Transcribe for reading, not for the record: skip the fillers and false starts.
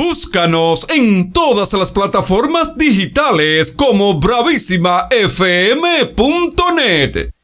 Búscanos en todas las plataformas digitales como bravísimafm.net.